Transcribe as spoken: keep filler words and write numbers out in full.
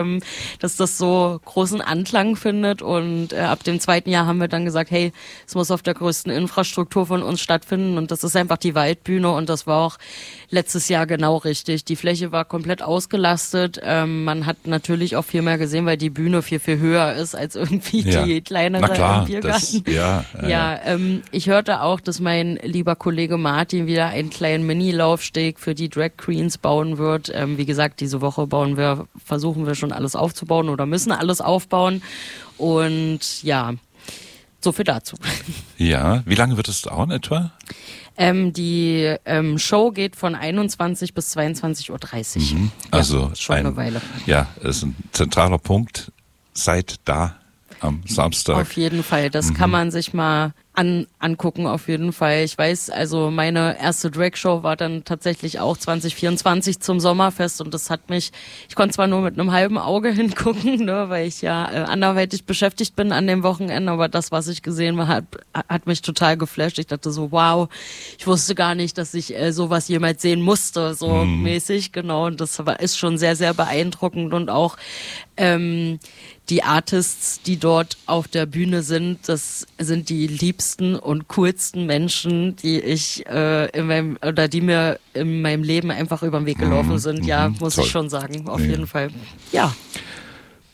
dass das so großen Anklang findet und äh, ab dem zweiten Jahr haben wir dann gesagt, hey, es muss auf der größten Infrastruktur von uns stattfinden und das ist einfach die Waldbühne und das war auch letztes Jahr genau richtig. Die Fläche war komplett ausgelastet, ähm, man hat natürlich auch viel mehr gesehen, weil die Bühne viel, viel höher ist als irgendwie ja. die kleinere Na klar, im Biergarten. Das, ja, ja, ja. Ähm, ich hörte auch, dass mein lieber Kollege Martin wieder einen kleinen Mini-Laufsteg für die Drag Queens bauen wird. Ähm, wie gesagt, diese Woche bauen wir, versuchen wir schon alles aufzubauen oder müssen alles aufbauen. Und ja, so viel dazu. Ja, wie lange wird es dauern etwa? Ähm, die ähm, Show geht von einundzwanzig bis zweiundzwanzig Uhr dreißig. Mhm. Also ja, schon ein, eine Weile. Ja, das ist ein zentraler Punkt. Seid da am Samstag. Auf jeden Fall, das mhm. kann man sich mal an, angucken, auf jeden Fall. Ich weiß, also meine erste Drag-Show war dann tatsächlich auch zwanzig vierundzwanzig zum Sommerfest und das hat mich, ich konnte zwar nur mit einem halben Auge hingucken, ne, weil ich ja äh, anderweitig beschäftigt bin an dem Wochenende, aber das, was ich gesehen habe, hat, hat mich total geflasht. Ich dachte so, wow, ich wusste gar nicht, dass ich äh, sowas jemals sehen musste, so mhm. mäßig, genau, und das war, ist schon sehr, sehr beeindruckend und auch ähm, die Artists, die dort auf der Bühne sind, das sind die liebsten und coolsten Menschen, die ich äh, in meinem oder die mir in meinem Leben einfach über den Weg gelaufen sind. Ja, muss Toll. ich schon sagen, auf ja. jeden Fall. Ja.